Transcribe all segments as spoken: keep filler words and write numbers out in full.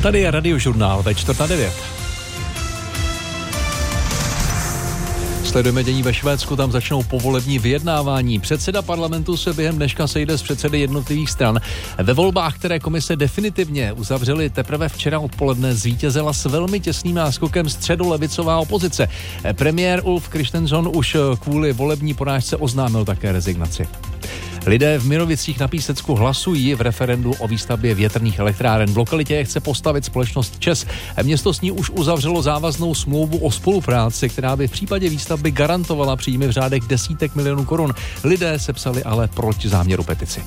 Tady je Radiožurnál ve čtvrt na devět. Sledujeme dění ve Švédsku, tam začnou povolební vyjednávání. Předseda parlamentu se během dneška sejde s předsedy jednotlivých stran. Ve volbách, které komise definitivně uzavřely teprve včera odpoledne, zvítězila s velmi těsným náskokem středolevicová opozice. Premiér Ulf Kristersson už kvůli volební porážce oznámil také rezignaci. Lidé v Mirovicích na Písecku hlasují v referendu o výstavbě větrných elektráren. V lokalitě je chce postavit společnost ČEZ. Město s ní už uzavřelo závaznou smlouvu o spolupráci, která by v případě výstavby garantovala příjmy v řádech desítek milionů korun. Lidé sepsali ale proti záměru petici.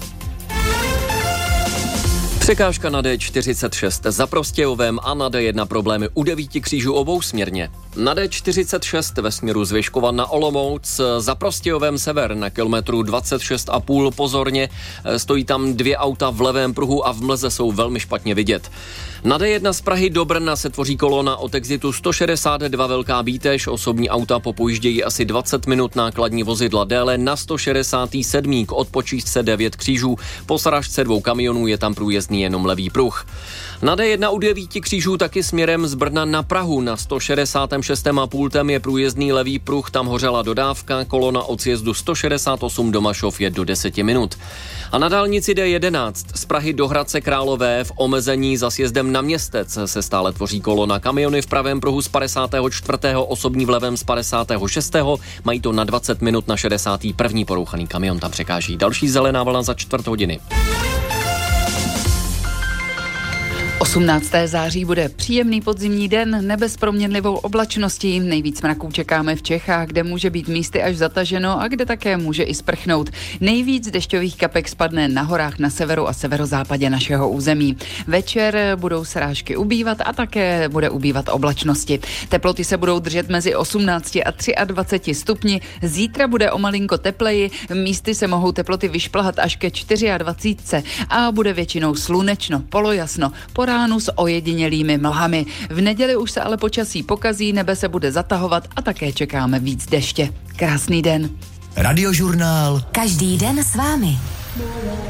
Překážka na D čtyřicet šest za Prostějovem a na D jedna problémy u devíti křížů obousměrně. Na D čtyřicet šest ve směru z Vyškova na Olomouc za Prostějovem sever na kilometru dvacet šest a půl pozorně. Stojí tam dvě auta v levém pruhu a v mlze jsou velmi špatně vidět. Na D jedna z Prahy do Brna se tvoří kolona od exitu sto šedesát dva Velká Bítež. Osobní auta popojíždějí asi dvacet minut, nákladní vozidla déle na sto šedesát sedm k odpočívce devět křížů. Po srážce dvou kamionů je tam průjezdný jenom levý pruh. Na D jedna u devíti křížů taky směrem z Brna na Prahu na sto šedesát šest a půl je průjezdný levý pruh, tam hořela dodávka, kolona od sjezdu sto šedesát osm do Mašov je do deseti minut. A na dálnici D jedenáct z Prahy do Hradce Králové v omezení za sjezdem na Městec se stále tvoří kolona. Kamiony v pravém pruhu z padesátého čtvrtého, osobní v levém z padesátého šestého Mají to na dvacet minut, na šedesátý první porouchaný kamion tam překáží. Další zelená vlna za čtvrt hodiny. osmnáctého září bude příjemný podzimní den, nebe s proměnlivou oblačností. Nejvíc mraků čekáme v Čechách, kde může být místy až zataženo a kde také může i sprchnout. Nejvíc dešťových kapek spadne na horách na severu a severozápadě našeho území. Večer budou srážky ubývat a také bude ubývat oblačnosti. Teploty se budou držet mezi osmnácti a dvaceti třemi stupni. Zítra bude o malinko tepleji, místy se mohou teploty vyšplhat až ke dvaceti čtyřmi a bude většinou slunečno, polojasno, po ránu s ojedinělými mlhami. V neděli už se ale počasí pokazí, nebe se bude zatahovat a také čekáme víc deště. Krásný den. Radiožurnál. Každý den s vámi.